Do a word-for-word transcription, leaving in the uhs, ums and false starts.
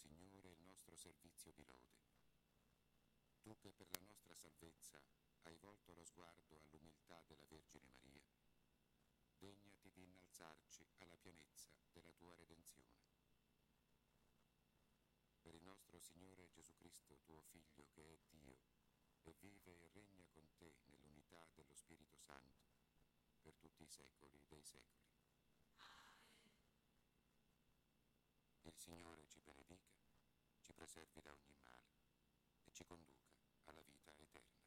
Signore, il nostro servizio di lode. Tu che per la nostra salvezza hai volto lo sguardo all'umiltà della Vergine Maria, degnati di innalzarci alla pienezza della tua redenzione. Per il nostro Signore Gesù Cristo, tuo Figlio, che è Dio, e vive e regna con te nell'unità dello Spirito Santo, per tutti i secoli dei secoli. Il Signore ci benedica, ci preservi da ogni male e ci conduca alla vita eterna.